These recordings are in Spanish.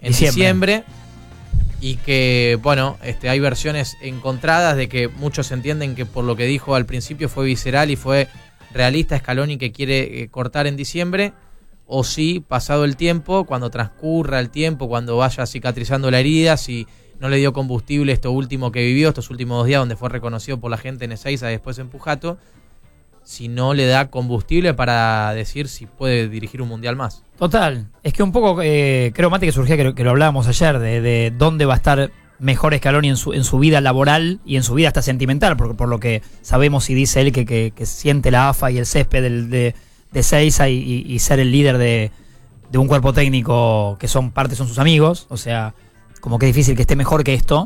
en diciembre. Y que, bueno, hay versiones encontradas de que muchos entienden que por lo que dijo al principio fue visceral y fue realista Scaloni que quiere cortar en diciembre, o si pasado el tiempo, cuando transcurra el tiempo, cuando vaya cicatrizando la herida, si no le dio combustible esto último que vivió, estos últimos 2 días donde fue reconocido por la gente en Ezeiza y después en Pujato, si no le da combustible para decir si puede dirigir un mundial más. Total, es que un poco creo, Mate, que surgía que lo hablábamos ayer, de dónde va a estar mejor Scaloni en su vida laboral y en su vida hasta sentimental, porque por lo que sabemos y dice él que siente la AFA y el césped de Ezeiza y ser el líder de un cuerpo técnico que son sus amigos, o sea, como que es difícil que esté mejor que esto,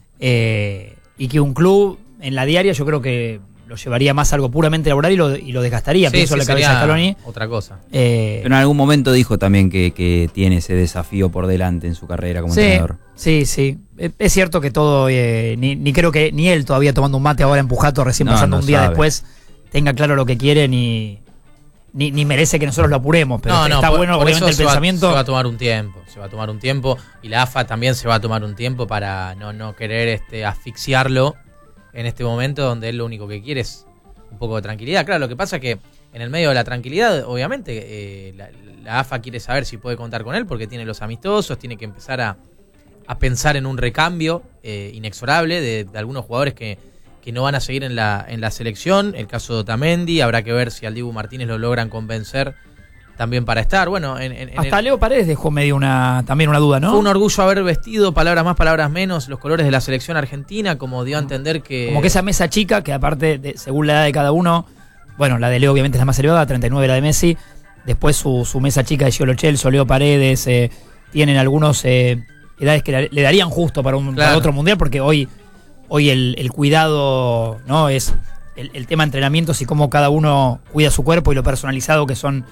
y que un club en la diaria yo creo que lo llevaría más a algo puramente laboral y lo desgastaría, pienso la cabeza de Scaloni. Otra cosa. Pero en algún momento dijo también que tiene ese desafío por delante en su carrera como entrenador. Sí. Es cierto que todo, ni creo que ni él todavía tomando un mate ahora en Pujato, recién pasando un día después, tenga claro lo que quiere, ni merece que nosotros lo apuremos, pero está bueno, obviamente el pensamiento. Se va a tomar un tiempo, y la AFA también se va a tomar un tiempo para no querer asfixiarlo en este momento donde él lo único que quiere es un poco de tranquilidad. Claro, lo que pasa es que en el medio de la tranquilidad, obviamente, la AFA quiere saber si puede contar con él porque tiene los amistosos, tiene que empezar a pensar en un recambio inexorable de algunos jugadores que no van a seguir en la selección. El caso de Otamendi, habrá que ver si al Dibu Martínez lo logran convencer también para estar. Bueno, hasta Leo Paredes dejó medio también una duda, ¿no? Fue un orgullo haber vestido, palabras más, palabras menos, los colores de la selección argentina, como dio a entender que... Como que esa mesa chica, que aparte, según la edad de cada uno, bueno, la de Leo obviamente es la más elevada, 39 la de Messi, después su mesa chica de Giolo Celso, Leo Paredes, tienen algunos edades que le darían justo para otro mundial, porque hoy el cuidado, ¿no? Es el tema de entrenamientos y cómo cada uno cuida su cuerpo y lo personalizado que son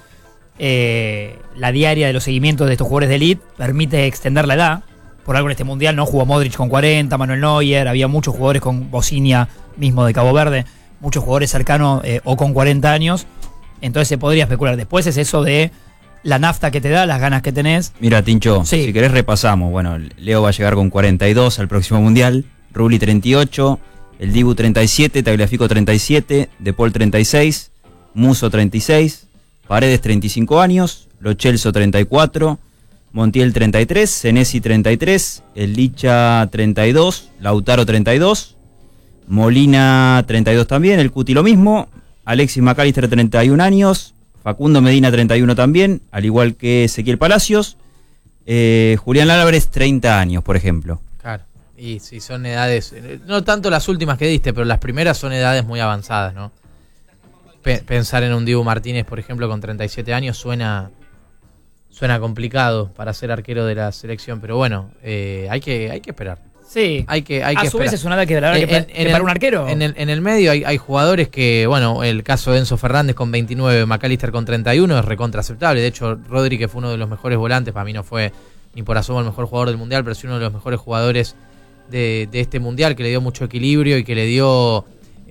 la diaria de los seguimientos de estos jugadores de elite permite extender la edad. Por algo en este mundial no jugó Modric con 40, Manuel Neuer, había muchos jugadores con Bocinia mismo de Cabo Verde, muchos jugadores cercanos o con 40 años, entonces se podría especular. Después es eso de la nafta que te da, las ganas que tenés. Mira, Tincho, si querés repasamos. Bueno, Leo va a llegar con 42 al próximo mundial, Rulli 38, el Dibu 37, Tagliafico 37, De Paul 36, Musso 36, Paredes 35 años, Lo Celso 34, Montiel 33, Senesi 33, El Licha 32, Lautaro 32, Molina 32 también, el Cuti lo mismo, Alexis McAllister 31 años, Facundo Medina 31 también, al igual que Ezequiel Palacios, Julián Álvarez 30 años, por ejemplo. Claro, y sí, son edades, no tanto las últimas que diste, pero las primeras son edades muy avanzadas, ¿no? Pensar en un Dibu Martínez, por ejemplo, con 37 años suena complicado para ser arquero de la selección, pero bueno, hay que esperar. Sí, hay que a su vez es una edad que para un arquero. En el medio hay jugadores que, bueno, el caso de Enzo Fernández con 29, McAllister con 31 es recontra aceptable. De hecho, Rodri, que fue uno de los mejores volantes, para mí no fue ni por asomo el mejor jugador del mundial, pero sí uno de los mejores jugadores de este mundial, que le dio mucho equilibrio y que le dio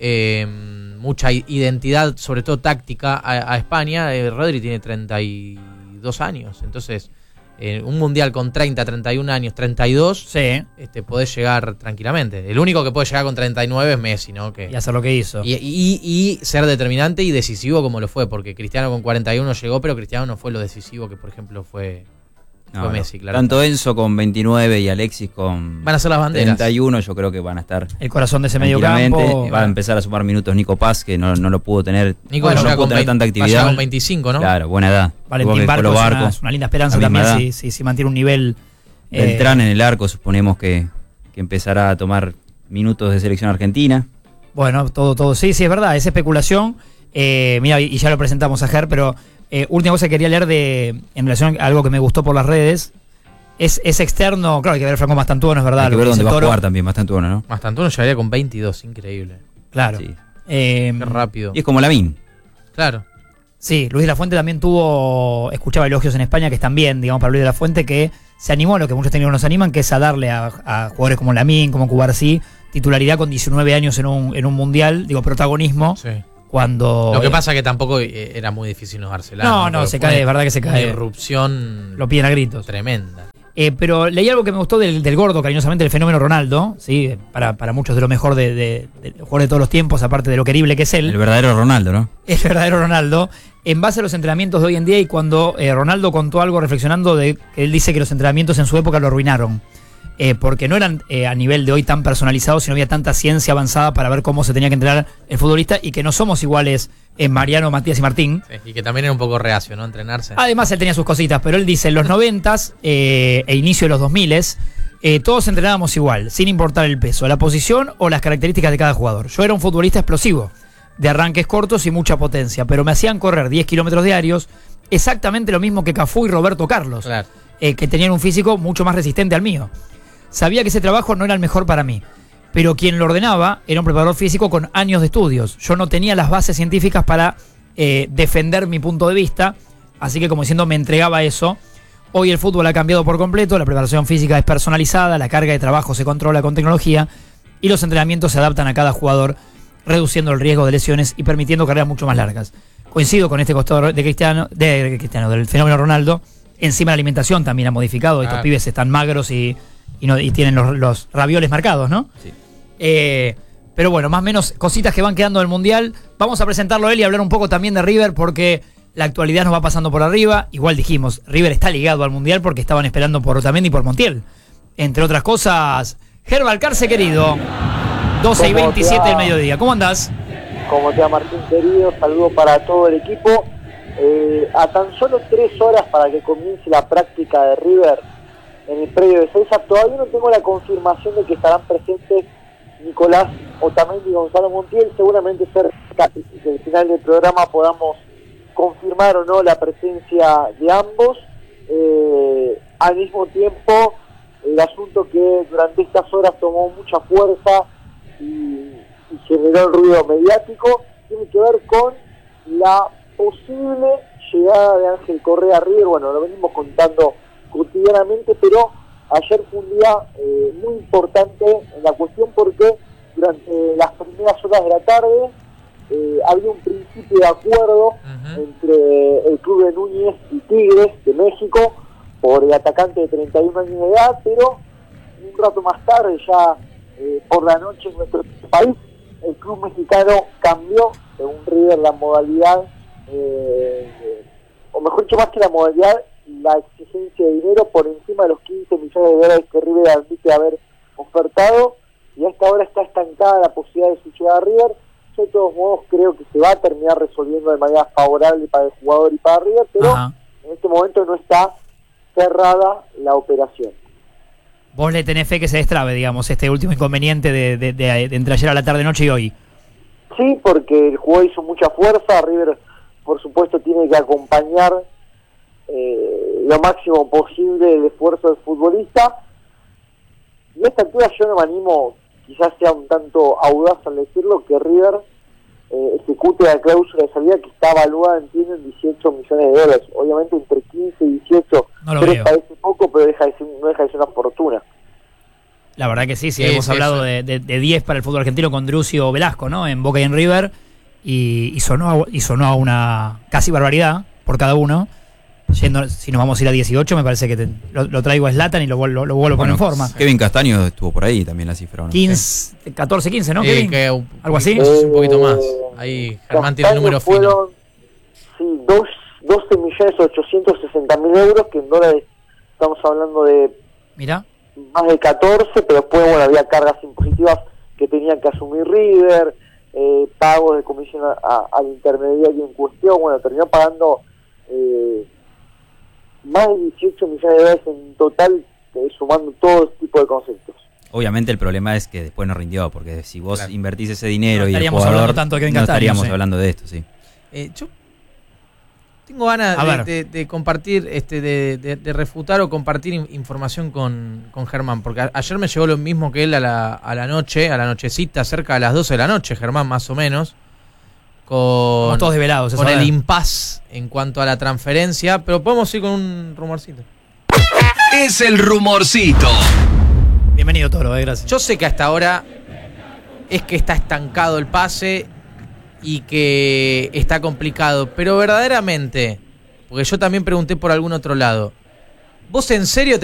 mucha identidad, sobre todo táctica, a España. Rodri tiene 32 años, entonces un mundial con 30, 31 años, 32, podés llegar tranquilamente. El único que puede llegar con 39 es Messi, ¿no? Y hacer lo que hizo. Y ser determinante y decisivo como lo fue, porque Cristiano con 41 llegó, pero Cristiano no fue lo decisivo que, por ejemplo, fue Messi, claro. Tanto Enzo con 29 y Alexis con van a ser las banderas. 31, yo creo que van a estar el corazón de ese medio campo. Va a empezar a sumar minutos Nico Paz, que no lo pudo tener. Nico no pudo tener tanta actividad. Con 25, ¿no? Claro, buena edad. Valentín Barco es una linda esperanza también si mantiene un nivel. Beltrán en el arco, suponemos que empezará a tomar minutos de selección argentina. Bueno, todo sí, es verdad, es especulación. Mira, y ya lo presentamos a Ger, pero última cosa que quería leer en relación a algo que me gustó por las redes. Es externo, claro, hay que ver Franco Mastantuono, es verdad. Hay que ver dónde va a jugar también Mastantuono, ¿no? Mastantuono llegaría con 22, increíble. Claro. Sí. Qué rápido. Y es como Lamine. Claro. Sí, Luis de la Fuente también escuchaba elogios en España, que están bien, digamos, para Luis de la Fuente, que se animó a lo que muchos técnicos nos animan, que es a darle a jugadores como Lamine, como Cubarsí, titularidad con 19 años en un mundial, protagonismo. Sí. Cuando... Lo que pasa que tampoco era muy difícil no dársela. No, se cae, es verdad que se cae. Una irrupción. Lo piden a gritos. Tremenda. Pero leí algo que me gustó del gordo, cariñosamente, del fenómeno Ronaldo, ¿sí? Para muchos de lo mejor de jugador de todos los tiempos, aparte de lo querible que es él. El verdadero Ronaldo, ¿no? El verdadero Ronaldo. En base a los entrenamientos de hoy en día, y cuando Ronaldo contó algo reflexionando de que él dice que los entrenamientos en su época lo arruinaron. Porque no eran a nivel de hoy tan personalizados, sino había tanta ciencia avanzada para ver cómo se tenía que entrenar el futbolista, y que no somos iguales Mariano, Matías y Martín. Sí, y que también era un poco reacio, ¿no? Entrenarse. Además, él tenía sus cositas, pero él dice, en los 90s e inicio de los 2000s, todos entrenábamos igual, sin importar el peso, la posición o las características de cada jugador. Yo era un futbolista explosivo, de arranques cortos y mucha potencia, pero me hacían correr 10 kilómetros diarios, exactamente lo mismo que Cafú y Roberto Carlos, Claro. Que tenían un físico mucho más resistente al mío. Sabía que ese trabajo no era el mejor para mí, pero quien lo ordenaba era un preparador físico con años de estudios. Yo no tenía las bases científicas para defender mi punto de vista, así que, como diciendo, me entregaba a eso. Hoy el fútbol ha cambiado por completo, la preparación física es personalizada, la carga de trabajo se controla con tecnología y los entrenamientos se adaptan a cada jugador, reduciendo el riesgo de lesiones y permitiendo carreras mucho más largas. Coincido con este costado de Cristiano, del fenómeno Ronaldo. Encima la alimentación también ha modificado, estos pibes están magros y tienen los ravioles marcados, ¿no? Sí. Pero bueno, más o menos cositas que van quedando del Mundial. Vamos a presentarlo a él y hablar un poco también de River, porque la actualidad nos va pasando por arriba. Igual dijimos, River está ligado al Mundial porque estaban esperando por Otamendi y por Montiel. Entre otras cosas, Ger Balcarce, querido. 12:27 del mediodía. ¿Cómo andás? ¿Cómo te va, Martín, querido? Saludos para todo el equipo. A tan solo 3 horas para que comience la práctica de River en el predio de Ezeiza, todavía no tengo la confirmación de que estarán presentes Nicolás Otamendi y Gonzalo Montiel. Seguramente cerca del final del programa podamos confirmar o no la presencia de ambos. Al mismo tiempo, el asunto que durante estas horas tomó mucha fuerza y generó el ruido mediático tiene que ver con la posible llegada de Ángel Correa a River. Bueno, lo venimos contando cotidianamente, pero ayer fue un día muy importante en la cuestión, porque durante las primeras horas de la tarde había un principio de acuerdo entre el club de Núñez y Tigres de México por el atacante de 31 años de edad, pero un rato más tarde, ya por la noche en nuestro país, el club mexicano cambió, según River, la modalidad, o mejor dicho, más que la modalidad, la exigencia de dinero por encima de los 15 millones de dólares que River admite haber ofertado, y a esta hora está estancada la posibilidad de su llegada a River. Yo, de todos modos, creo que se va a terminar resolviendo de manera favorable para el jugador y para River, pero en este momento no está cerrada la operación. Vos le tenés fe que se destrabe, digamos, este último inconveniente de entre ayer a la tarde, noche y hoy. Sí, porque el jugador hizo mucha fuerza. River, por supuesto, tiene que acompañar lo máximo posible el esfuerzo del futbolista. Y a esta altura yo no me animo, quizás sea un tanto audaz al decirlo, que River ejecute la cláusula de salida que está evaluada, entiendo, en 18 millones de dólares. Obviamente entre 15 y 18 no lo veo. Parece poco, pero no deja de ser una fortuna. La verdad que sí, hemos hablado de 10 para el fútbol argentino con Drucio Velasco, ¿no? En Boca y en River, y sonó a una casi barbaridad por cada uno. Si nos vamos a ir a 18, me parece que lo traigo a Zlatan y lo vuelvo a poner en forma. Kevin Castaño estuvo por ahí también la cifra, ¿no? 14, 15, ¿no, Kevin? ¿Algo así? Un poquito más. Ahí Germán tiene el número fino. Sí, 12.860.000 euros, que en dólares estamos hablando de Mirá. más de 14, pero después, bueno, había cargas impositivas que tenían que asumir River, pagos de comisión al intermediario en cuestión. Bueno, terminó pagando más de 18 millones de dólares en total, sumando todo tipo de conceptos. Obviamente el problema es que después no rindió, porque si vos invertís ese dinero y el estaríamos jugador, hablando tanto de Kevin no Castaño, estaríamos hablando de esto, sí. Yo tengo ganas de compartir, de refutar o compartir información con Germán, porque ayer me llegó lo mismo que él a la nochecita, cerca de las 12 de la noche, Germán, más o menos, con todos desvelados, con el impas en cuanto a la transferencia, pero podemos ir con un rumorcito. Es el rumorcito. Bienvenido, Toro, gracias. Yo sé que hasta ahora es que está estancado el pase y que está complicado, pero verdaderamente, porque yo también pregunté por algún otro lado, ¿vos en serio tenés que estar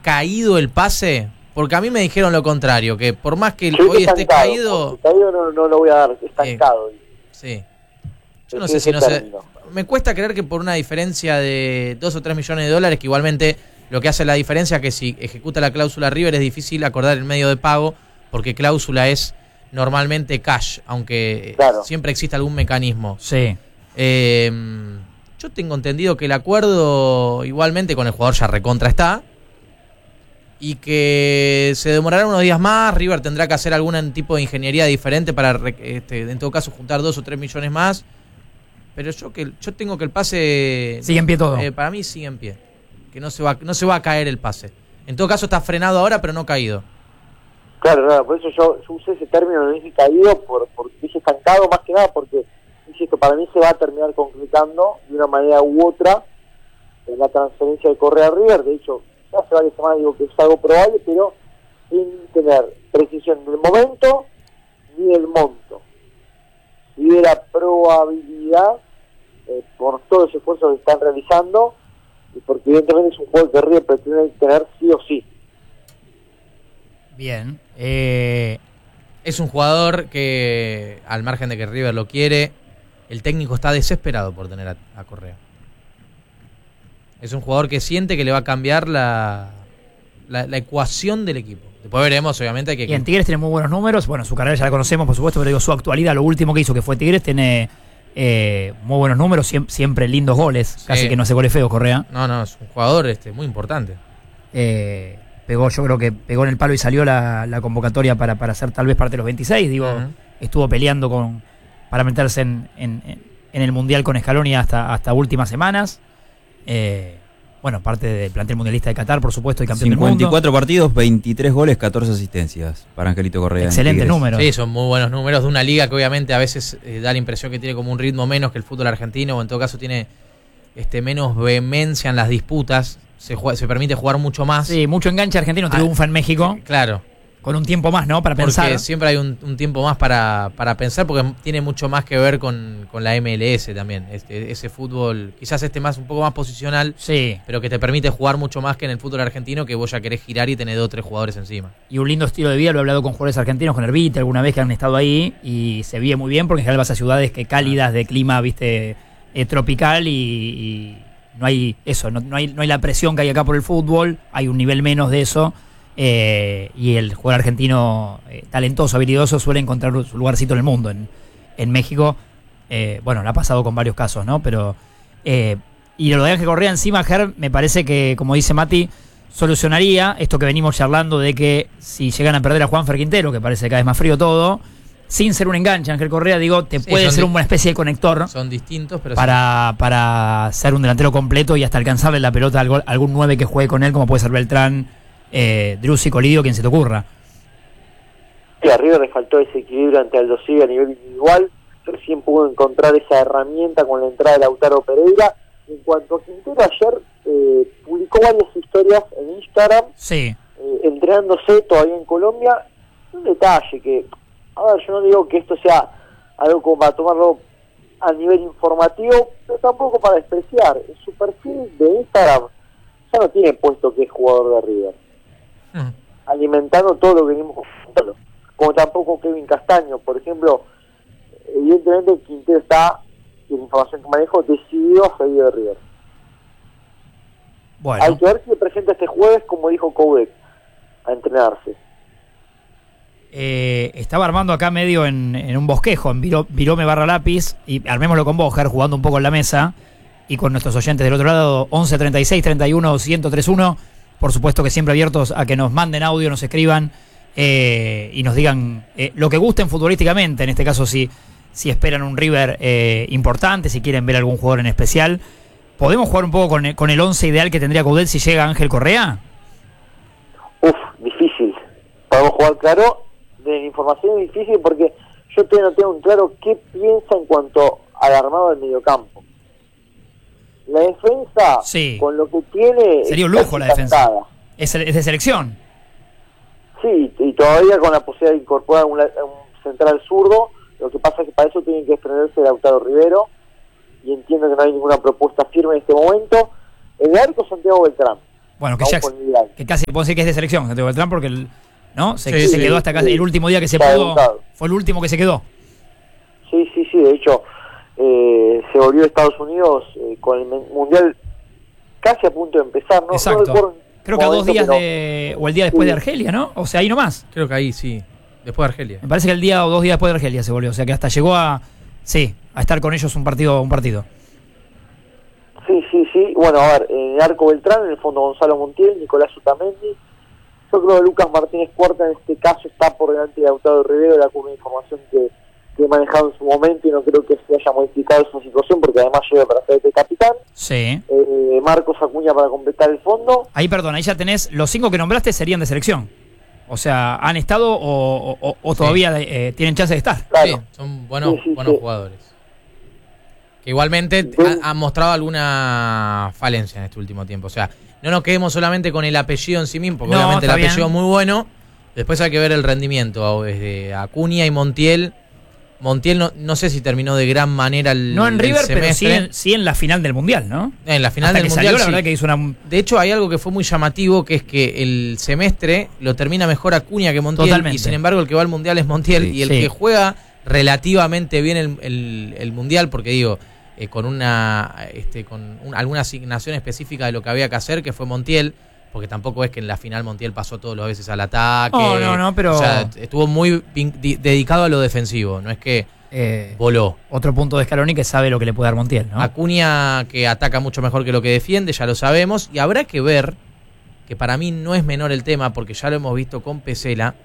caído el pase? Porque a mí me dijeron lo contrario, que por más que Sí, hoy esté estancado. caído... Caído no lo voy a dar, estancado. Sí. Yo Sí, no sé si ese no sé. término. Me cuesta creer que por una diferencia de 2 o 3 millones de dólares, que igualmente lo que hace la diferencia es que si ejecuta la cláusula River es difícil acordar el medio de pago, porque cláusula es normalmente cash, aunque Claro. siempre existe algún mecanismo. Sí. Yo tengo entendido que el acuerdo igualmente con el jugador ya recontra está, y que se demorará unos días más. River tendrá que hacer algún tipo de ingeniería diferente para en todo caso juntar 2 o 3 millones más, pero yo tengo que el pase Sigue en pie todo. para mí sigue en pie, que no se va a caer el pase. En todo caso está frenado ahora, pero no caído. Claro, por eso yo usé ese término, no dije caído, porque dije estancado más que nada, porque insisto, para mí se va a terminar concretando de una manera u otra en la transferencia de Correa a River. De hecho, ya hace varias semanas digo que es algo probable, pero sin tener precisión del momento ni del monto. Y de la probabilidad, por todos los esfuerzos que están realizando, y porque evidentemente es un juego que River pretende tener sí o sí. Bien. Es un jugador que, al margen de que River lo quiere, el técnico está desesperado por tener a Correa. Es un jugador que siente que le va a cambiar la ecuación del equipo. Después veremos, obviamente, que... Y en Tigres tiene muy buenos números. Bueno, su carrera ya la conocemos, por supuesto, pero digo, su actualidad, lo último que hizo, que fue Tigres, tiene muy buenos números, siempre lindos goles. Sí. Casi que no hace goles feos, Correa. No, es un jugador muy importante. Yo creo que pegó en el palo y salió la convocatoria para ser tal vez parte de los 26. Digo, estuvo peleando para meterse en el Mundial con Scaloni hasta últimas semanas. Bueno, parte del plantel mundialista de Qatar, por supuesto, y campeón del mundo. 54 partidos, 23 goles, 14 asistencias para Angelito Correa. Excelente número. Sí, son muy buenos números de una liga que obviamente a veces da la impresión que tiene como un ritmo menos que el fútbol argentino, o en todo caso tiene menos vehemencia en las disputas. Se permite jugar mucho más. Sí, mucho enganche argentino triunfa en México. Claro. Con un tiempo más, ¿no? Para pensar. Porque siempre hay un tiempo más para pensar, porque tiene mucho más que ver con la MLS también. Ese fútbol, quizás más un poco más posicional, sí, pero que te permite jugar mucho más que en el fútbol argentino, que vos ya querés girar y tenés 2 o 3 jugadores encima. Y un lindo estilo de vida, lo he hablado con jugadores argentinos, con Herbite alguna vez que han estado ahí, y se vive muy bien, porque en general vas a ciudades cálidas, de clima, tropical, y no hay eso, no hay la presión que hay acá por el fútbol, hay un nivel menos de eso. Y el jugador argentino talentoso, habilidoso, suele encontrar su lugarcito en el mundo. En México, bueno, lo ha pasado con varios casos, ¿no? Pero y lo de Ángel Correa encima, Ger, me parece que, como dice Mati, solucionaría esto que venimos charlando de que si llegan a perder a Juanfer Quintero, que parece cada vez más frío todo, sin ser un enganche, Ángel Correa, puede ser una especie de conector. Son distintos, pero para ser un delantero completo y hasta alcanzarle la pelota a algún 9 que juegue con él, como puede ser Beltrán, Drussi, Colidio, quien se te ocurra. Sí, a River le faltó ese equilibrio ante Aldo Civi a nivel individual. Recién pudo encontrar esa herramienta con la entrada de Lautaro Pereira. En cuanto a Quintero, ayer publicó varias historias en Instagram, sí, entrenándose todavía en Colombia. Un detalle que, a ver, yo no digo que esto sea algo como para tomarlo a nivel informativo, pero tampoco para despreciar. En su perfil de Instagram ya no tiene puesto que es jugador de River, alimentando todo lo que venimos comentando. Como tampoco Kevin Castaño, por ejemplo. Evidentemente Quintero está, en la información que manejo, decidido a salir de River. Bueno. Hay que ver si se presenta este jueves, como dijo Coudet, a entrenarse. Estaba armando acá medio en un bosquejo, en Virome barra lápiz, y armémoslo con vos, Ger, jugando un poco en la mesa, y con nuestros oyentes del otro lado, 11 36 31 1031, por supuesto que siempre abiertos a que nos manden audio, nos escriban, y nos digan lo que gusten futbolísticamente, en este caso si esperan un River importante, si quieren ver algún jugador en especial. ¿Podemos jugar un poco con el 11 ideal que tendría Coudet si llega Ángel Correa? Difícil. Podemos jugar claro, de la información es difícil porque yo todavía no tengo en claro qué piensa en cuanto al armado del mediocampo. La defensa, sí, con lo que tiene... Sería un lujo la defensa. Es de selección. Sí, y todavía con la posibilidad de incorporar un central zurdo. Lo que pasa es que para eso tienen que desprenderse de Lautaro Rivero, y entiendo que no hay ninguna propuesta firme en este momento. En el arco, Santiago Beltrán. Bueno, que Aún ya con el Vidal. que casi puedo decir que es de selección, Santiago Beltrán, porque ¿no? Se Sí, sí. quedó hasta casi el último día que se Está pudo. debutado. Fue el último que se quedó. Sí, de hecho, se volvió a Estados Unidos con el Mundial casi a punto de empezar, ¿no? Exacto. No recuerdo Creo que a 2 momento, días pero- o el día después Sí. de Argelia, ¿no? O sea, ahí nomás. Creo que ahí sí. Después de Argelia. Me parece que el día o 2 días después de Argelia se volvió. O sea que hasta llegó a estar con ellos un partido. Sí. Bueno, a ver, en el arco Beltrán, en el fondo Gonzalo Montiel, Nicolás Otamendi. Yo creo que Lucas Martínez Cuarta en este caso está por delante de Lautaro Rivero, la con una información que he manejado en su momento y no creo que se haya modificado esa situación porque además llega para ser de capitán. Sí. Marcos Acuña para completar el fondo. Ahí, perdón, ahí ya tenés. Los 5 que nombraste serían de selección. O sea, ¿han estado o todavía tienen chance de estar? Claro. Sí, son buenos Sí. jugadores. Que igualmente han mostrado alguna falencia en este último tiempo. O sea, no nos quedemos solamente con el apellido en sí mismo, porque No, obviamente el está bien. apellido es muy bueno. Después hay que ver el rendimiento. Desde Acuña y Montiel. Montiel no sé si terminó de gran manera No en River, pero semestre. sí en la final del Mundial, ¿no? En la final Hasta del que Mundial, salió, la sí. verdad que hizo una... De hecho, hay algo que fue muy llamativo, que es que el semestre lo termina mejor Acuña que Montiel. Totalmente. Y sin embargo, el que va al Mundial es Montiel. Sí. Y el Sí. que juega relativamente bien el Mundial, porque digo, con alguna asignación específica de lo que había que hacer, que fue Montiel, porque tampoco es que en la final Montiel pasó todas las veces al ataque. No, pero... O sea, estuvo muy dedicado a lo defensivo, no es que voló. Otro punto de Scaloni que sabe lo que le puede dar Montiel, ¿no? Acuña, que ataca mucho mejor que lo que defiende, ya lo sabemos, y habrá que ver, que para mí no es menor el tema, porque ya lo hemos visto con Pesela,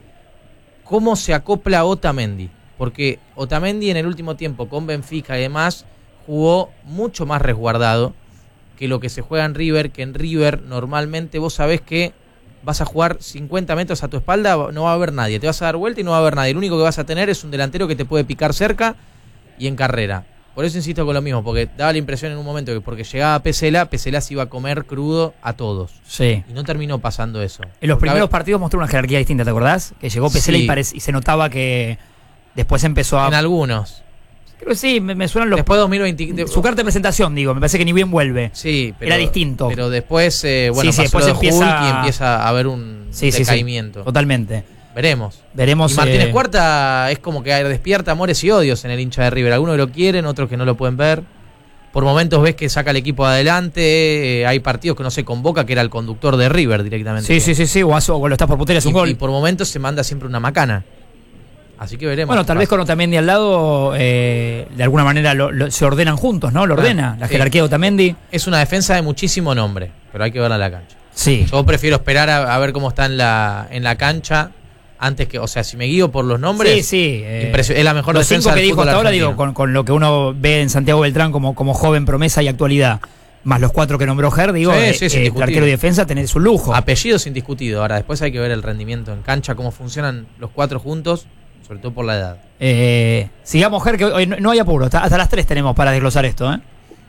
cómo se acopla Otamendi, porque Otamendi en el último tiempo con Benfica y demás jugó mucho más resguardado que lo que se juega en River, que en River normalmente vos sabés que vas a jugar 50 metros a tu espalda, no va a haber nadie, te vas a dar vuelta y no va a haber nadie, lo único que vas a tener es un delantero que te puede picar cerca y en carrera. Por eso insisto con lo mismo, porque daba la impresión en un momento que porque llegaba Pesela se iba a comer crudo a todos. Sí. Y no terminó pasando eso. En los Porque, primeros partidos mostró una jerarquía distinta, ¿te acordás? Que llegó Pesela Sí. y se notaba que después empezó a... en algunos. Creo que sí, me suenan los... Después de 2020... Su carta de presentación, digo, me parece que ni bien vuelve. Sí, pero, Era distinto. Pero después, Sí, pasó después lo de empieza- Hulk y empieza a haber un decaimiento. Totalmente. Veremos. Veremos... Y Martínez Cuarta es como que despierta amores y odios en el hincha de River. Algunos lo quieren, otros que no lo pueden ver. Por momentos ves que saca el equipo adelante. Hay partidos que no se convoca, que era el conductor de River directamente. Sí, o lo estás por putear, es un gol. Y por momentos se manda siempre una macana. Así que veremos. Bueno, tal vez con Otamendi al lado, de alguna manera se ordenan juntos, ¿no? Lo ordena, la sí. jerarquía de Otamendi. Es una defensa de muchísimo nombre, pero hay que verla en la cancha. Sí. Yo prefiero esperar a ver cómo está en la cancha antes que, o sea, si me guío por los nombres, Sí. es la mejor Los defensa 5 que del dijo fútbol hasta ahora, argentino. digo, con lo que uno ve en Santiago Beltrán como joven promesa y actualidad, más los 4 que nombró Ger, digo, Sí, es indiscutible. el arquero y defensa tenés un lujo. Apellidos indiscutido. Ahora, después hay que ver el rendimiento en cancha, cómo funcionan los 4 juntos, sobre todo por la edad. Sigamos, Ger, que hoy no hay apuro, hasta las 3 tenemos para desglosar esto, ¿eh?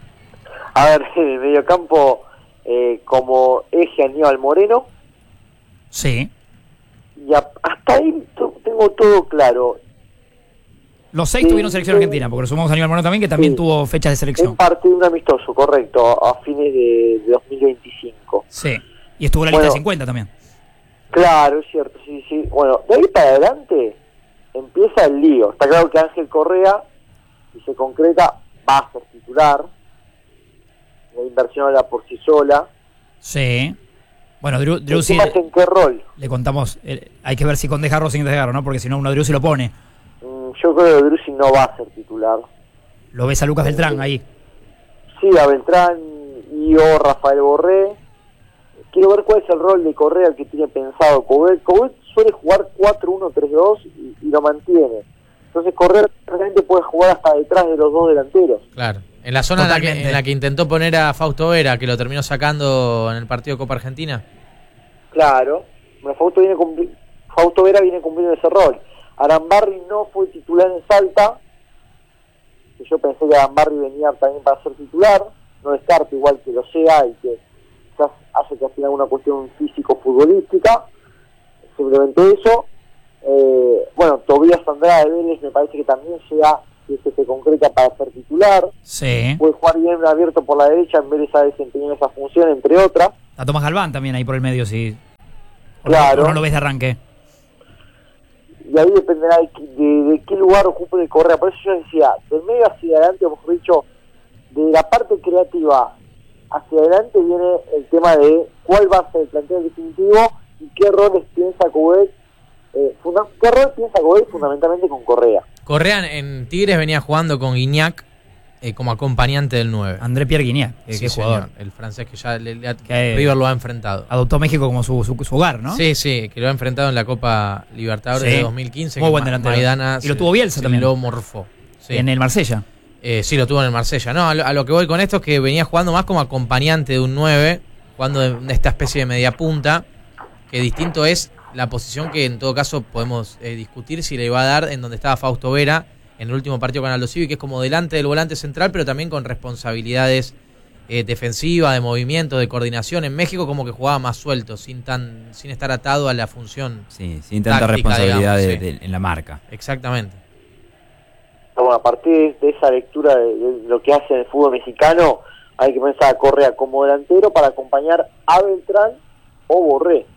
A ver, en el mediocampo como eje Aníbal Moreno. Sí. Y hasta ahí tengo todo claro. Los 6 Sí, tuvieron selección sí. argentina, porque lo sumamos a Aníbal Moreno también, que también Sí. tuvo fechas de selección. En parte de un amistoso, correcto, a fines de 2025. Sí. Y estuvo en la lista Bueno. de 50 también. Claro, es cierto, sí. Bueno, de ahí para adelante empieza el lío. Está claro que Ángel Correa, si se concreta, va a ser titular. La inversión habla por sí sola. Sí. Bueno, Drew El sí, tema es en qué rol. le contamos, hay que ver si con Desgarro o sin Desgarro, ¿no? Porque si no, uno Drew sí lo pone. Yo creo que Drussi no va a ser titular. Lo ves a Lucas Beltrán ahí. Sí, a Beltrán y o Rafael Borré. Quiero ver cuál es el rol de Correa que tiene pensado Coudet. Coudet suele jugar 4-1-3-2 y lo mantiene. Entonces Correa realmente puede jugar hasta detrás de los dos delanteros. Claro. En la zona Totalmente. en la que intentó poner a Fausto Vera, que lo terminó sacando en el partido de Copa Argentina. Claro. Bueno, Fausto Vera viene cumpliendo ese rol. Arambarri no fue titular en Salta. Yo pensé que Arambarri venía también para ser titular. No descarto igual que lo sea y que quizás hace que al final una cuestión físico-futbolística. Simplemente eso. Bueno, Tobías Andrade de Vélez me parece que también sea que se concreta para ser titular. Sí. Puede jugar bien abierto por la derecha, en Vélez ha desempeñado esa función, entre otras. A Tomás Galván también ahí por el medio, sí. Claro. ¿O no lo ves de arranque? Y ahí dependerá de qué lugar ocupe Correa. Por eso yo decía, del medio hacia adelante, hemos dicho, de la parte creativa hacia adelante viene el tema de cuál va a ser el planteo definitivo y qué roles piensa Coudet. ¿Qué rol piensa Coudet fundamentalmente con Correa? Correa en Tigres venía jugando con Guignac como acompañante del 9. André Pierre Guignac, Sí, qué jugador. señor, el francés que ya Que- River lo ha enfrentado. Adoptó México como su hogar, ¿no? Sí, sí, que lo ha enfrentado en la Copa Libertadores Sí. de 2015. Muy que buen delantero. Maidana Y lo tuvo Bielsa también. Lo morfó. Sí. En el Marsella. Sí, lo tuvo en el Marsella. No, a lo que voy con esto es que venía jugando más como acompañante de un 9, jugando de esta especie de media punta, que distinto es la posición que en todo caso podemos discutir si le iba a dar en donde estaba Fausto Vera en el último partido con Aldo Civi, que es como delante del volante central, pero también con responsabilidades defensivas, de movimiento, de coordinación. En México como que jugaba más suelto, sin estar atado a la función. Sí, sin tanta táctica, responsabilidad digamos, en la marca. Exactamente. Bueno, a partir de esa lectura de lo que hace en el fútbol mexicano, hay que pensar a Correa como delantero para acompañar a Beltrán o Borré.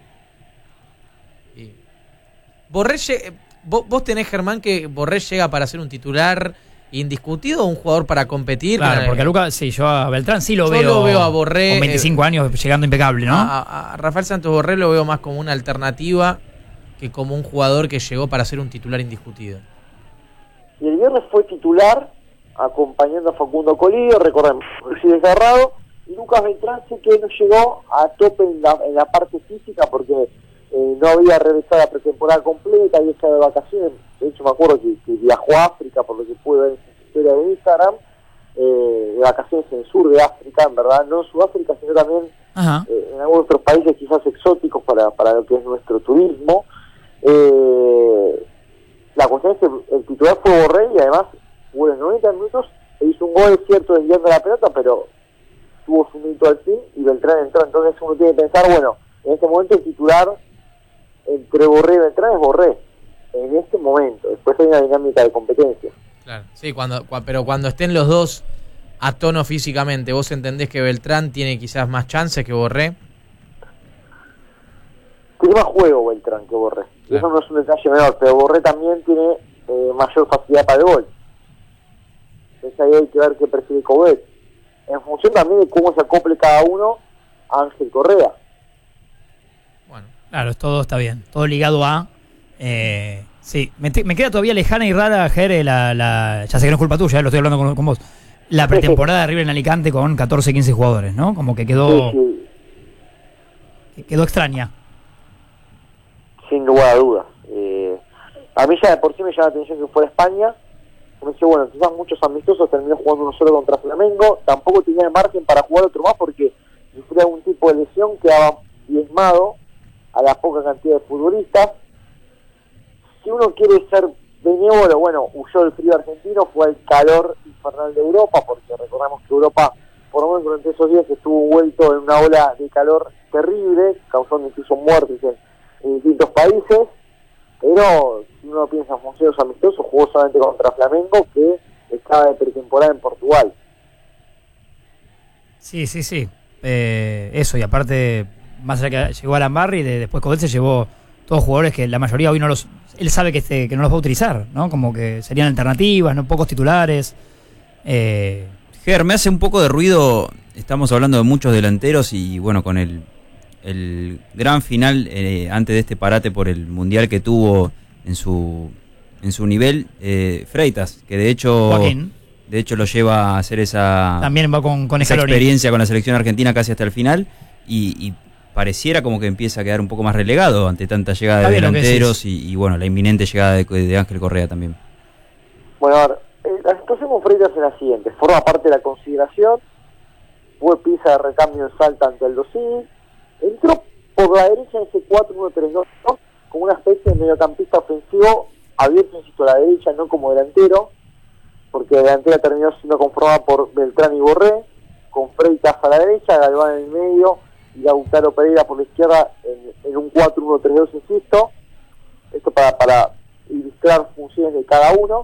Y Borré, vos tenés, Germán, que Borré llega para ser un titular indiscutido o un jugador para competir. Claro, porque a Lucas, sí, yo a Beltrán sí lo Yo veo. lo veo a Borré, con 25 años llegando impecable, ¿no? A Rafael Santos Borré lo veo más como una alternativa que como un jugador que llegó para ser un titular indiscutido. Y el viernes fue titular, acompañando a Facundo Colidio, recordemos, sí desgarrado, y Lucas Beltrán sí que no llegó a tope en la parte física porque no había realizado la pretemporada completa, había estado de vacaciones. De hecho me acuerdo que viajó a África, por lo que pude ver en su historia de Instagram, de vacaciones en el sur de África, en verdad, no en Sudáfrica, sino también Ajá. en algunos otros países quizás exóticos para lo que es nuestro turismo. La cuestión es que el titular fue Borré y además jugó los 90 minutos e hizo un gol, es cierto, desviando la pelota, pero tuvo su minuto al fin y Beltrán entró. Entonces uno tiene que pensar, bueno, en este momento el titular entre Borré y Beltrán es Borré, en este momento. Después hay una dinámica de competencia. Claro. Sí, pero cuando estén los dos a tono físicamente, ¿vos entendés que Beltrán tiene quizás más chances que Borré? Tiene más juego Beltrán que Borré. Y eso no es un detalle menor, pero Borré también tiene mayor facilidad para el gol. Entonces ahí hay que ver qué prefiere Coudet. En función también de cómo se acople cada uno a Ángel Correa. Bueno. Claro, todo está bien. Todo ligado a... sí, me queda todavía lejana y rara, Ger, ya sé que no es culpa tuya, lo estoy hablando con vos. La pretemporada de River en Alicante con 14, 15 jugadores, ¿no? Como que quedó quedó extraña. Sin lugar a dudas. A mí ya de por sí me llama la atención que fuera España. Me decía, bueno, quizás muchos amistosos terminó jugando uno solo contra Flamengo. Tampoco tenía el margen para jugar otro más porque si fuera algún tipo de lesión quedaba diezmado a la poca cantidad de futbolistas. Si uno quiere ser benévolo, bueno, huyó del frío argentino, fue al calor infernal de Europa, porque recordamos que Europa, por lo menos durante esos días, estuvo vuelto en una ola de calor terrible, causando incluso muertes en distintos países. Pero si uno piensa en funciones amistosos, jugó solamente contra Flamengo, que estaba de pretemporada en Portugal. Sí. Eso, y aparte, más allá que llegó Alan Barry, después Coudet se llevó todos jugadores que la mayoría hoy no los... Él sabe que no los va a utilizar, ¿no? Como que serían alternativas, no pocos titulares. Ger, me hace un poco de ruido, estamos hablando de muchos delanteros y bueno, con el gran final antes de este parate por el Mundial que tuvo en su nivel, Freitas, que de hecho lo lleva a hacer esa también va con esa Scaloni. experiencia con la selección argentina casi hasta el final y pareciera como que empieza a quedar un poco más relegado ante tanta llegada de delanteros y bueno, la inminente llegada de Ángel Correa también. Bueno, a ver, la situación con Freitas es la siguiente: forma parte de la consideración, fue pieza de recambio en Salta ante el Civi, entró por la derecha en ese 4-1-3-2, ¿no? Como una especie de mediocampista ofensivo, abierto, insisto, a la derecha, no como delantero, porque la delantera terminó siendo conformada por Beltrán y Borré, con Freitas a la derecha, Galván en el medio y Lautaro Pereira por la izquierda en un 4-1-3-2, insisto. Esto para ilustrar funciones de cada uno.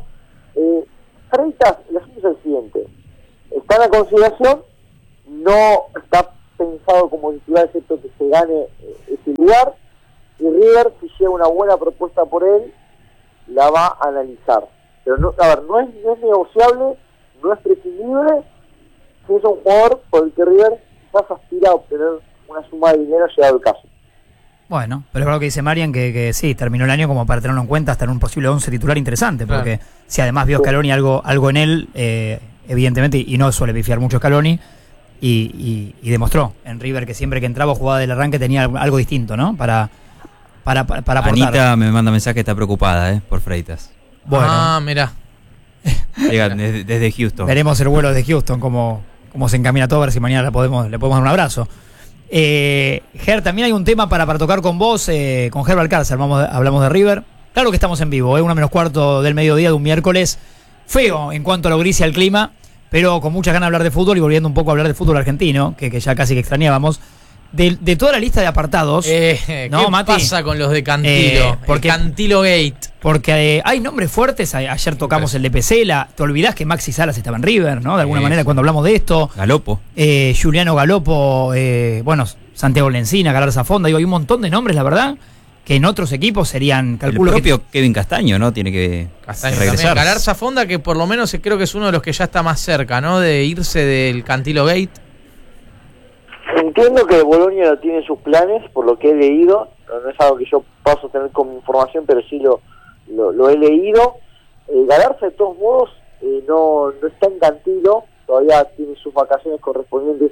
Freitas, el asunto es el siguiente: está en la consideración, no está pensado como titular, excepto que se gane ese lugar. Y River, si llega una buena propuesta por él, la va a analizar. Pero no, a ver, no es negociable, no es prescindible. Si es un jugador por el que River quizás aspira a obtener una suma de dinero llegado el caso. Bueno, pero es lo que dice Marian, que sí, terminó el año como para tenerlo en cuenta hasta en un posible 11 titular interesante, porque si además vio Scaloni algo en él, evidentemente, y no suele pifiar mucho Scaloni, y demostró en River que siempre que entraba o jugaba del arranque tenía algo distinto, ¿no? Para aportar. Anita me manda mensaje, está preocupada, por Freitas. Bueno, mira. Llega desde Houston. Veremos el vuelo de Houston, cómo se encamina todo, a ver si mañana le podemos dar un abrazo. Ger, también hay un tema para tocar con vos, con Ger Valcárcel, hablamos de River. Claro que estamos en vivo, 1:45 del mediodía de un miércoles feo en cuanto a lo gris y al clima, pero con muchas ganas de hablar de fútbol y volviendo un poco a hablar del fútbol argentino, que ya casi que extrañábamos. De toda la lista de apartados, ¿no, ¿qué Mati? pasa con los de Cantilo? Porque Cantilo Gate. Porque hay nombres fuertes. Ayer tocamos el de Pesela. Te olvidás que Maxi Salas estaba en River, ¿no? De alguna manera, cuando hablamos de esto. Galopo. Juliano Galopo, Santiago Lencina, Galarza Fonda. Hay un montón de nombres, la verdad, que en otros equipos serían, calculo, el propio Kevin Castaño, ¿no? Tiene que regresar. Galarza Fonda, que por lo menos creo que es uno de los que ya está más cerca, ¿no? De irse del Cantilo Gate. Entiendo que Bologna lo tiene en sus planes, por lo que he leído. No es algo que yo paso a tener como información, pero sí lo he leído. Galarza, de todos modos, no está en Cantilo, todavía tiene sus vacaciones correspondientes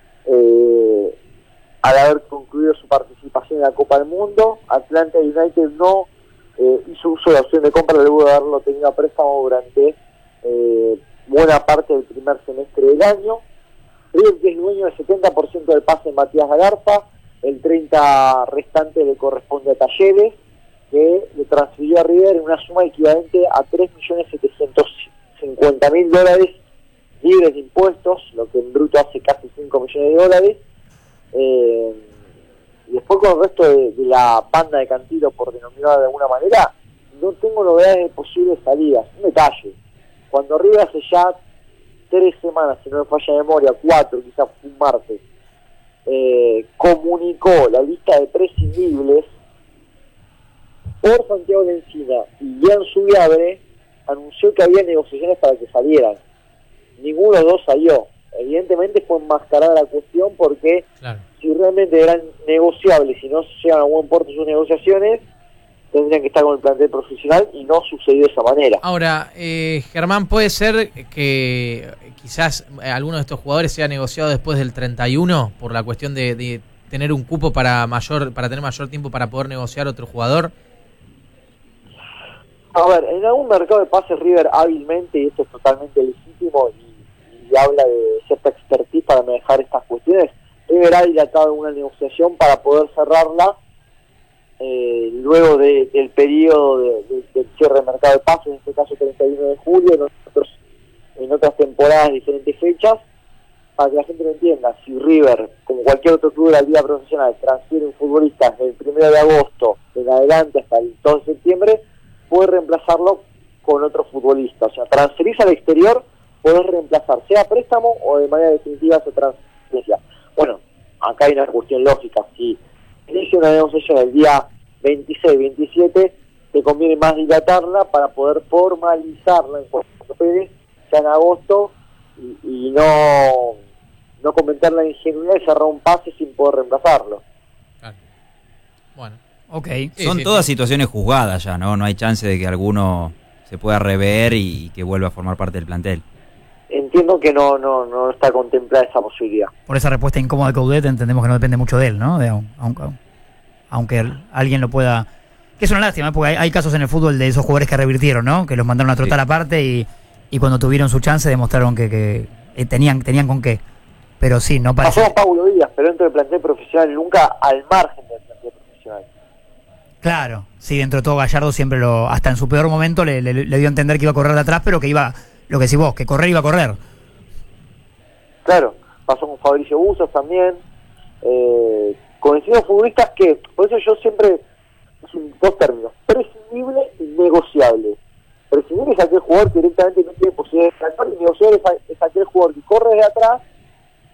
al haber concluido su participación en la Copa del Mundo. Atlanta United no hizo uso de la opción de compra luego de haberlo tenido a préstamo durante buena parte del primer semestre del año. River, que es dueño del 70% del pase de Matías Galarza, el 30% restante le corresponde a Talleres, que le transfirió a River en una suma equivalente a $3.750.000 libres de impuestos, lo que en bruto hace casi $5 millones. Y después con el resto de la banda de Cantilo, por denominarla de alguna manera, no tengo novedades de posibles salidas. Un detalle, cuando River hace ya 3 semanas, si no me falla la memoria, 4, quizás un martes, comunicó la lista de prescindibles, por Santiago Lencina y Ian Subiabre anunció que había negociaciones para que salieran. Ninguno de los dos salió. Evidentemente fue enmascarada la cuestión porque si realmente eran negociables y no llegan a buen puerto sus negociaciones, tendrían que estar con el plantel profesional y no sucedió de esa manera. Ahora, Germán, ¿puede ser que quizás alguno de estos jugadores sea negociado después del 31 por la cuestión de tener un cupo para tener mayor tiempo para poder negociar otro jugador? A ver, en algún mercado de pases River hábilmente, y esto es totalmente legítimo y habla de cierta expertise para manejar estas cuestiones, River ha dilatado una negociación para poder cerrarla luego del periodo del cierre del mercado de pases, en este caso 31 de julio, en otras temporadas, diferentes fechas, para que la gente lo entienda. Si River, como cualquier otro club de la liga profesional, transfiere un futbolista desde el 1 de agosto en adelante hasta el 2 de septiembre, puede reemplazarlo con otro futbolista. O sea, transferirse al exterior, podés reemplazar, sea préstamo o de manera definitiva esa transferencia. Bueno, acá hay una cuestión lógica. Si inicia una negociación el día 26, 27, te conviene más dilatarla para poder formalizarla en cuanto Pérez, ya en agosto, y no cometer la ingenuidad de cerrar un pase sin poder reemplazarlo. Bueno. Okay. Son todas situaciones juzgadas ya, ¿no? No hay chance de que alguno se pueda rever y que vuelva a formar parte del plantel. Entiendo que no está contemplada esa posibilidad. Por esa respuesta incómoda de Coudet entendemos que no depende mucho de él, ¿no? Aunque alguien lo pueda... Que es una lástima, porque hay casos en el fútbol de esos jugadores que revirtieron, ¿no? Que los mandaron a trotar aparte y cuando tuvieron su chance demostraron que tenían con qué. Pero sí, no parece... Pasó a Paulo Díaz, pero dentro del plantel profesional, nunca al margen del plantel profesional. Claro, sí, dentro de todo Gallardo siempre hasta en su peor momento le dio a entender que iba a correr de atrás, pero que iba, lo que decís vos, que correr iba a correr. Claro, pasó con Fabricio Bustos también, con distintos futbolistas que, por eso yo siempre, dos términos, prescindible y negociable. Prescindible es aquel jugador que directamente no tiene posibilidad de saltar, y negociable es aquel jugador que corre de atrás,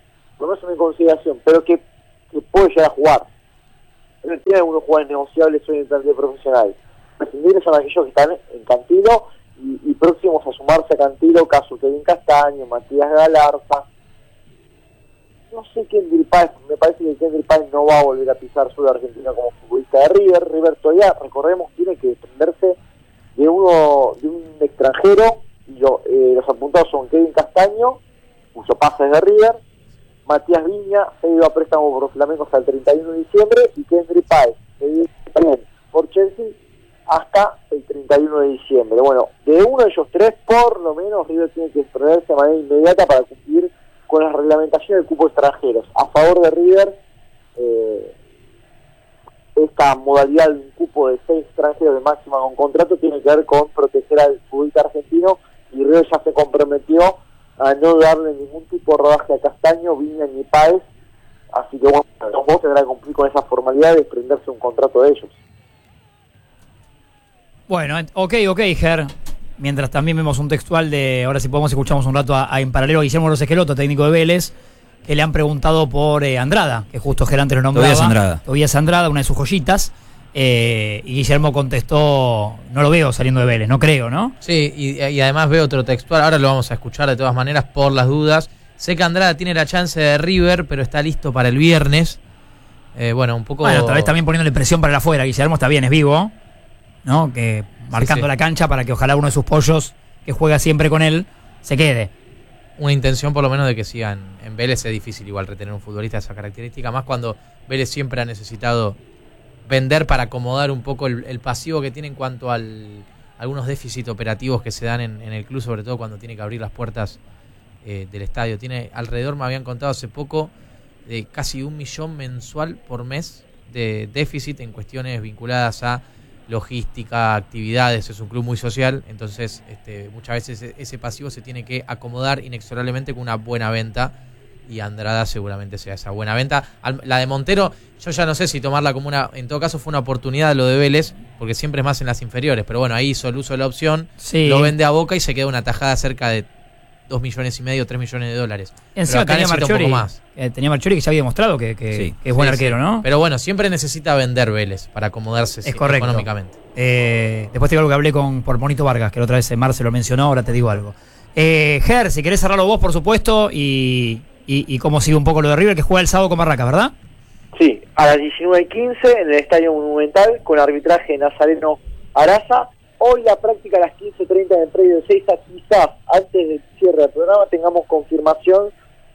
ponerse en consideración, pero que puede llegar a jugar. Pero tiene algunos jugadores negociables hoy en el plantel profesional. Prescindibles son aquellos que están en Cantilo y próximos a sumarse a Cantilo, caso Kevin Castaño, Matías Galarza. No sé Kendry Páez, me parece que Kendry Páez no va a volver a pisar suelo argentino como futbolista de River. River todavía, recordemos, tiene que desprenderse de un extranjero, y los apuntados son Kevin Castaño, cuyo pase es de River, Matías Viña, cedido a préstamo por Flamengo hasta el 31 de diciembre, y Kendry Páez, cedido también por Chelsea hasta el 31 de diciembre. Bueno, de uno de ellos tres, por lo menos, River tiene que desprenderse de manera inmediata para cumplir con la reglamentación del cupo extranjeros. A favor de River, esta modalidad de un cupo de 6 extranjeros de máxima con contrato tiene que ver con proteger al futbolista argentino, y River ya se comprometió a no darle ningún tipo de rodaje a Castaño, Viña ni Páez, así que bueno, los dos tendrán que cumplir con esa formalidad de desprenderse un contrato de ellos. Bueno, ok, Ger. Mientras también vemos un textual de, ahora si podemos escuchamos un rato en paralelo a Guillermo Rosesqueloto, técnico de Vélez, que le han preguntado por Andrada, que justo Ger antes lo nombraba. Tobías Andrada, una de sus joyitas, y Guillermo contestó, no lo veo saliendo de Vélez, no creo, ¿no? Sí, y además veo otro textual, ahora lo vamos a escuchar de todas maneras por las dudas. Sé que Andrada tiene la chance de River, pero está listo para el viernes. Un poco... Bueno, tal vez también poniéndole presión para el afuera. Guillermo está bien, es vivo, ¿no? Que marcando la cancha para que ojalá uno de sus pollos que juega siempre con él se quede. Una intención por lo menos de que sigan en Vélez. Es difícil igual retener un futbolista de esa característica, más cuando Vélez siempre ha necesitado vender para acomodar un poco el pasivo que tiene en cuanto a algunos déficits operativos que se dan en el club, sobre todo cuando tiene que abrir las puertas del estadio. Tiene alrededor, me habían contado hace poco, de casi 1 millón mensual por mes de déficit en cuestiones vinculadas a logística, actividades. Es un club muy social, entonces muchas veces ese pasivo se tiene que acomodar inexorablemente con una buena venta, y Andrada seguramente sea esa buena venta. La de Montero, yo ya no sé si tomarla como en todo caso fue una oportunidad lo de Vélez, porque siempre es más en las inferiores, pero bueno, ahí hizo el uso de la opción, sí. Lo vende a Boca y se queda una tajada cerca de 2,5 millones, 3 millones de dólares. Encima tenía Marchiori, tenía Marchiori que ya había demostrado que es buen arquero, ¿no? Pero bueno, siempre necesita vender Vélez para acomodarse económicamente. Después te digo algo que hablé por Monito Vargas, que la otra vez Marce lo mencionó, ahora te digo algo. Ger, si querés cerrarlo vos, por supuesto, y cómo sigue un poco lo de River, que juega el sábado con Barracas, ¿verdad? Sí, a las 19:15 en el Estadio Monumental, con arbitraje de Nazareno Araza. Hoy la práctica a las 15:30 en el predio de Seiza. Quizás antes del cierre del programa tengamos confirmación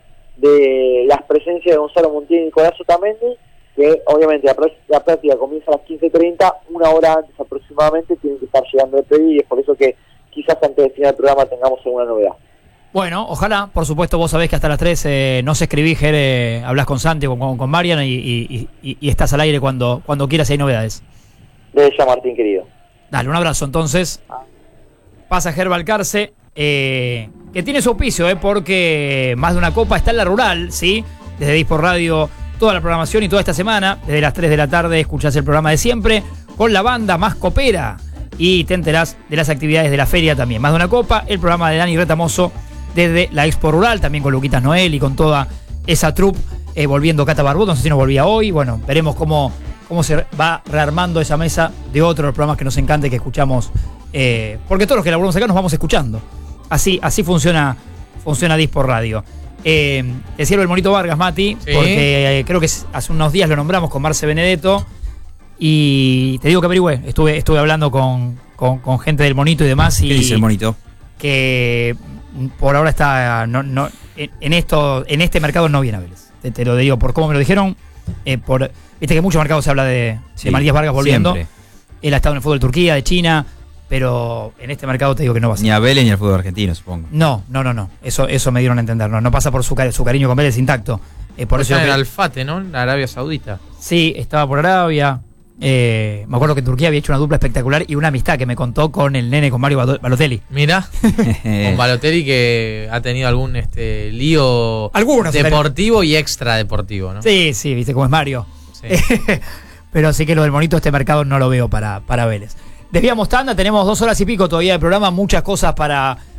de las presencias de Gonzalo Montiel y Nicolás Otamendi, que obviamente la práctica comienza a las 15:30, 1 hora antes aproximadamente tienen que estar llegando al predio, y es por eso que quizás antes del final del programa tengamos alguna novedad. Bueno, ojalá, por supuesto, vos sabés que hasta las 3 no se escribí, Ger, hablás con Santi o con Marian y estás al aire cuando quieras y hay novedades. Desde ya, Martín, querido. Dale, un abrazo entonces. Pasa Ger Balcarce, que tiene su auspicio, porque más de una copa está en la rural, ¿sí? Desde Dispor Radio, toda la programación y toda esta semana, desde las 3 de la tarde, escuchás el programa de siempre, con la banda más copera, y te enterás de las actividades de la feria también. Más de una copa, el programa de Dani Retamoso desde la Expo Rural, también con Luquitas Noel y con toda esa troupe, volviendo Cata Barbot, no sé si nos volvía hoy. Bueno, veremos cómo se va rearmando esa mesa de otros programas que nos encanta y que escuchamos, porque todos los que laburamos acá nos vamos escuchando. Así funciona Dispor Radio. Te sirve el Monito Vargas, Mati, ¿sí? Porque creo que hace unos días lo nombramos con Marce Benedetto, y te digo que averigüé, estuve hablando con gente del Monito y demás. ¿Qué dice el Monito? Que por ahora está en este mercado no viene a Vélez. Te lo digo por cómo me lo dijeron. Viste que en muchos mercados se habla de Matías Vargas volviendo. Siempre. Él ha estado en el fútbol de Turquía, de China, pero en este mercado te digo que no va a ser. Ni a Vélez ni al fútbol argentino, supongo. No. Eso me dieron a entender. No pasa por su cariño con Vélez intacto. Por eso está en el Al-Fate, ¿no? En Arabia Saudita. Sí, estaba por Arabia. Me acuerdo que en Turquía había hecho una dupla espectacular y una amistad que me contó con el nene, con Mario Balotelli. Mira, con Balotelli, que ha tenido algún lío deportivo y extra deportivo, ¿no? Sí, viste cómo es Mario. Sí. Pero sí que lo del Monito, este mercado no lo veo para Vélez. Desviamos tanda, tenemos 2 horas y pico todavía de programa, muchas cosas para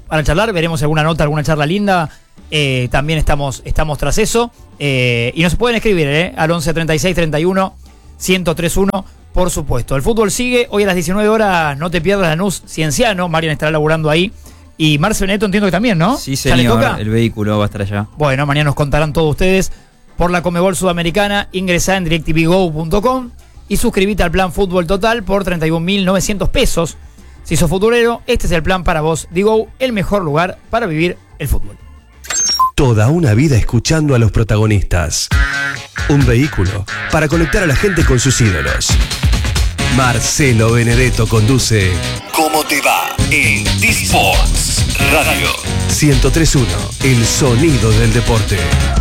para charlar. Veremos alguna nota, alguna charla linda. También estamos tras eso. Y nos pueden escribir al 11 36 31 1031, por supuesto. El fútbol sigue. Hoy a las 19 horas, no te pierdas Lanús Cienciano. Marian estará laburando ahí. Y Marce Benedetto entiendo que también, ¿no? Sí, señor. El vehículo va a estar allá. Bueno, mañana nos contarán todos ustedes. Por la Conmebol Sudamericana, ingresá en DirecTVGo.com y suscribite al plan Fútbol Total por 31.900 pesos. Si sos futbolero, este es el plan para vos. Digo, el mejor lugar para vivir el fútbol. Toda una vida escuchando a los protagonistas. Un vehículo para conectar a la gente con sus ídolos. Marcelo Benedetto conduce ¿Cómo te va? En D-Sports Radio 103.1, el sonido del deporte.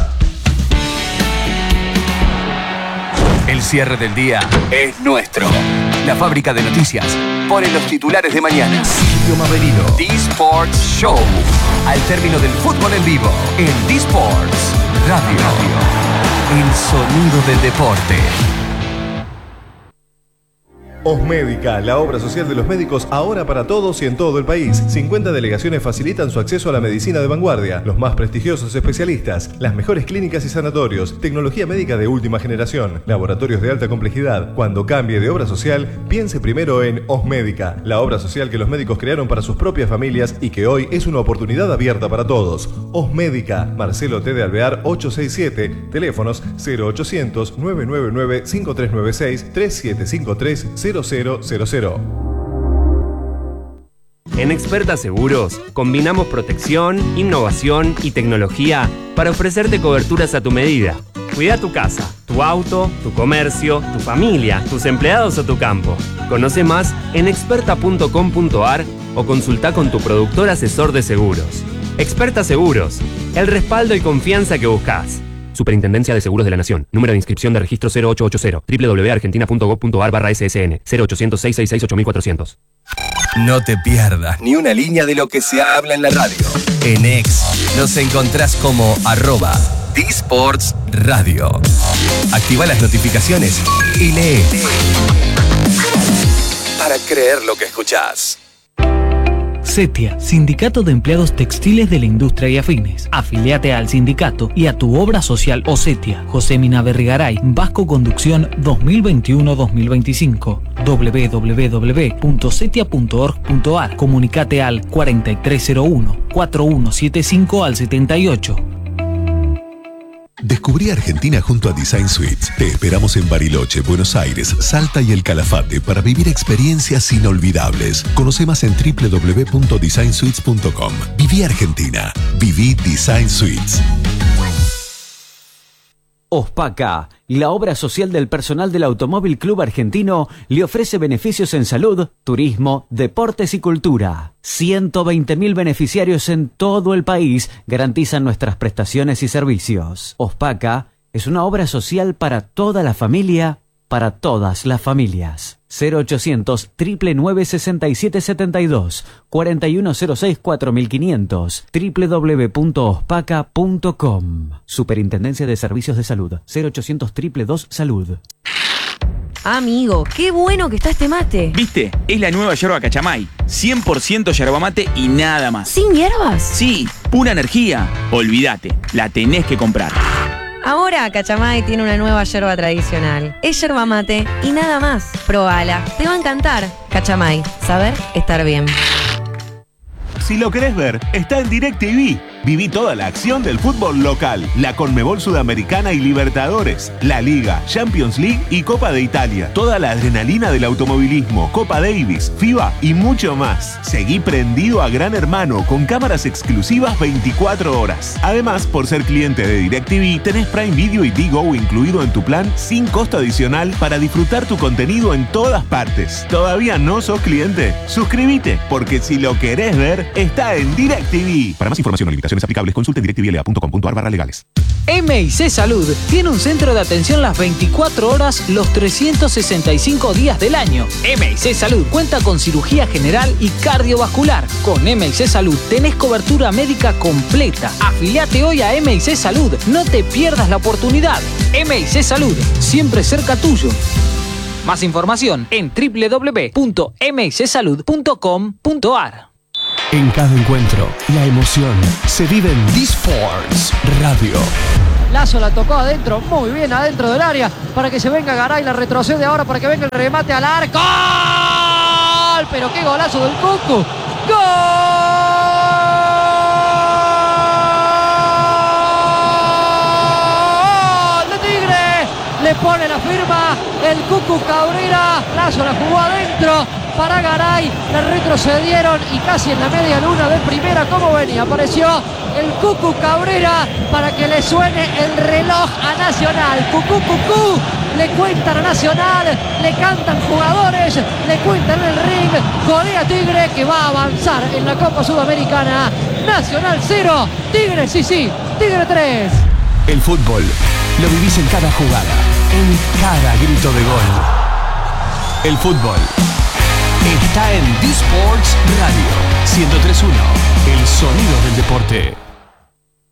El cierre del día es nuestro. La fábrica de noticias pone los titulares de mañana. Silvio Maverino. D-Sports Show. Al término del fútbol en vivo. En D-Sports Radio. El sonido del deporte. Osmédica, la obra social de los médicos ahora para todos y en todo el país. 50 delegaciones facilitan su acceso a la medicina de vanguardia, los más prestigiosos especialistas, las mejores clínicas y sanatorios, tecnología médica de última generación, laboratorios de alta complejidad. Cuando cambie de obra social, piense primero en Osmédica, la obra social que los médicos crearon para sus propias familias y que hoy es una oportunidad abierta para todos. Osmédica, Marcelo T. de Alvear 867, teléfonos 0800 999 5396 3753 0000. En Experta Seguros, combinamos protección, innovación y tecnología para ofrecerte coberturas a tu medida. Cuida tu casa, tu auto, tu comercio, tu familia, tus empleados o tu campo. Conoce más en experta.com.ar o consulta con tu productor asesor de seguros. Experta Seguros, el respaldo y confianza que buscas. Superintendencia de Seguros de la Nación. Número de inscripción de registro 0880. www.argentina.gov.ar/ssn. 0800-666-8400. No te pierdas ni una línea de lo que se habla en la radio. En X nos encontrás como @D-Sports Radio. Activa las notificaciones y lee. Para creer lo que escuchás. CETIA, Sindicato de Empleados Textiles de la Industria y Afines. Afiliate al sindicato y a tu obra social o CETIA. José Mina Berrigaray, Vasco Conducción 2021-2025. www.cetia.org.ar. Comunicate al 4301-4175 al 78. Descubrí Argentina junto a Design Suites. Te esperamos en Bariloche, Buenos Aires, Salta y El Calafate para vivir experiencias inolvidables. Conoce más en www.designsuites.com. Viví Argentina. Viví Design Suites. OSPACA, la obra social del personal del Automóvil Club Argentino, le ofrece beneficios en salud, turismo, deportes y cultura. 120.000 beneficiarios en todo el país garantizan nuestras prestaciones y servicios. OSPACA es una obra social para toda la familia, para todas las familias. 0800 999 6772 4106 4500 www.ospaca.com. Superintendencia de Servicios de Salud. 0800 222 Salud. Amigo, qué bueno que está este mate. ¿Viste? Es la nueva yerba Cachamay. 100% yerba mate y nada más. ¿Sin hierbas? Sí, pura energía. Olvídate, la tenés que comprar. Ahora Cachamay tiene una nueva yerba tradicional. Es yerba mate y nada más. Probala, te va a encantar. Cachamay, saber estar bien. Si lo querés ver, está en DirecTV. Viví toda la acción del fútbol local, la Conmebol Sudamericana y Libertadores, la Liga, Champions League y Copa de Italia. Toda la adrenalina del automovilismo, Copa Davis, FIBA y mucho más. Seguí prendido a Gran Hermano con cámaras exclusivas 24 horas. Además, por ser cliente de DirecTV, tenés Prime Video y Digo incluido en tu plan sin costo adicional para disfrutar tu contenido en todas partes. ¿Todavía no sos cliente? Suscríbete, porque si lo querés ver, está en DirecTV. Para más información o limitaciones aplicables, consulte directvla.com.ar/legales. MIC Salud tiene un centro de atención las 24 horas, los 365 días del año. MIC Salud cuenta con cirugía general y cardiovascular. Con MIC Salud tenés cobertura médica completa. Afiliate hoy a MIC Salud. No te pierdas la oportunidad. MIC Salud, siempre cerca tuyo. Más información en www.micsalud.com.ar. En cada encuentro, la emoción se vive en D-Sports Radio. Lazo la tocó adentro, muy bien adentro del área, para que se venga Garay, la retrocede ahora para que venga el remate al arco. ¡Gol! Pero qué golazo del Cucu. ¡Gol! ¡De Tigre! Le pone la firma el Cucu Cabrera. Lazo la jugó adentro para Garay, le retrocedieron y casi en la media luna de primera, como venía, apareció el Cucu Cabrera para que le suene el reloj a Nacional. Cucú, cucú, le cuentan a Nacional, le cantan jugadores, le cuentan en el ring. Golea Tigre, que va a avanzar en la Copa Sudamericana. Nacional 0, Tigre sí, Tigre 3. El fútbol lo vivís en cada jugada, en cada grito de gol. El fútbol está en D-Sports Radio 103.1, el sonido del deporte.